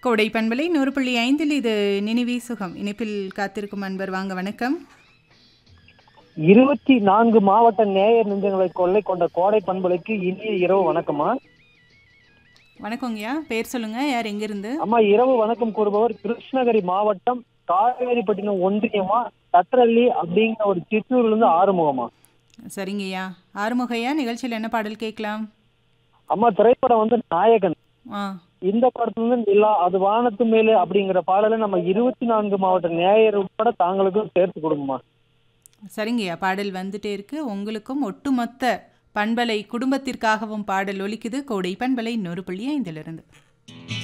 கோடை பண்பலை 100.5 இது நினைவே சுகம். இணைப்பில் காத்திருக்கும் அன்பர் வாங்க வணக்கம். 24 மாவட்ட நேயர் நெஞ்சங்களை கொள்ளை கொண்ட கோடை பண்பலைக்கு இனிய இரவு வணக்கம்மா. வணக்கங்கய்யா, பேர் சொல்லுங்க, யார் எங்கிருந்து? அம்மா, இரவு வணக்கம் கூறுபவர் கிருஷ்ணகிரி மாவட்டம் காவேரிப்பட்டினம் ஒன்றியமா தட்டரள்ளி அப்படிங்கிற ஒரு சிற்றூர்ல இருந்து ஆறுமுகமா. சரிங்கய்யா, ஆறுமுகையா, நிகழ்ச்சியில் என்ன பாடல் கேட்கலாம்? அம்மா, திரைப்படம் நாயகன். ஆ இந்த படத்துல இருந்து நிலா அது வானத்து மேலே அப்படிங்கிற பாடலை நம்ம 24 மாவட்ட நேயர் உட்பட தாங்களுக்கும் சேர்த்து கொடுங்கம்மா. சரிங்கய்யா, பாடல் வந்துட்டே இருக்கு. உங்களுக்கும் ஒட்டுமொத்த பண்பலை குடும்பத்திற்காகவும் பாடல் ஒலிக்குது. கோடை பண்பலை 100.5 இருந்து.